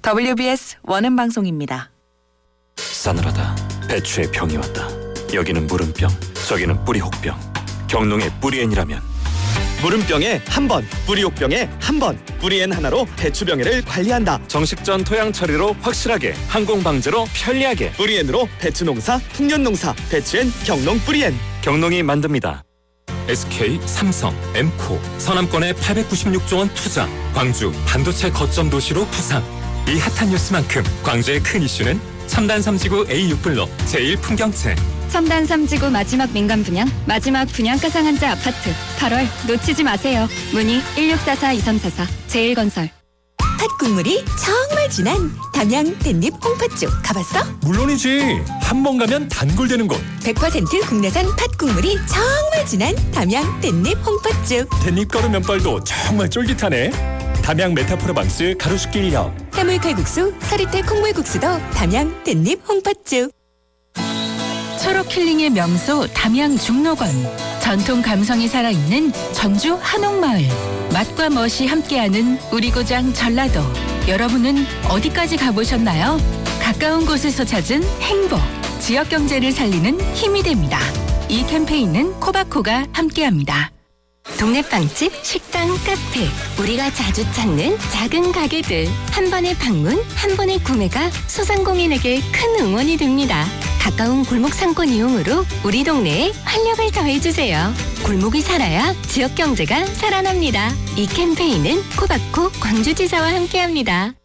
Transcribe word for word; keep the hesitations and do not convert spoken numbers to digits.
더블유비에스 원음 방송입니다. 싸늘하다. 배추의 병이 왔다. 여기는 무름병, 저기는 뿌리혹병. 경농의 뿌리엔이라면 무름병에 한 번, 뿌리혹병에 한 번. 뿌리엔 하나로 배추병해를 관리한다. 정식전 토양 처리로 확실하게, 항공 방제로 편리하게. 뿌리엔으로 배추 농사, 풍년 농사. 배추엔 경농 뿌리엔. 경농이 만듭니다. 에스케이, 삼성, 엠코, 서남권에 팔백구십육조 원 투자. 광주 반도체 거점 도시로 부상. 이 핫한 뉴스만큼 광주의 큰 이슈는 첨단 삼지구 에이 육 블록 제일 풍경채. 첨단 삼지구 마지막 민간 분양, 마지막 분양가 상한제 아파트. 팔월 놓치지 마세요. 문의 일육사사 이삼사사 제일건설. 팥국물이 정말 진한 담양 댄잎 홍팥죽 가봤어? 물론이지. 한 번 가면 단골되는 곳. 백 퍼센트 국내산 팥국물이 정말 진한 담양 댄잎 홍팥죽. 댄잎 가루 면발도 정말 쫄깃하네. 담양 메타프로방스 가로수길 일역. 해물칼국수, 서리태 콩물국수도 담양 댄잎 홍팥죽. 초록 힐링의 명소 담양 중록원. 전통 감성이 살아있는 전주 한옥마을. 맛과 멋이 함께하는 우리 고장 전라도. 여러분은 어디까지 가보셨나요? 가까운 곳에서 찾은 행복. 지역 경제를 살리는 힘이 됩니다. 이 캠페인은 코바코가 함께합니다. 동네 빵집, 식당, 카페. 우리가 자주 찾는 작은 가게들. 한 번의 방문, 한 번의 구매가 소상공인에게 큰 응원이 됩니다. 가까운 골목 상권 이용으로 우리 동네에 활력을 더해주세요. 골목이 살아야 지역 경제가 살아납니다. 이 캠페인은 코바코 광주지사와 함께합니다.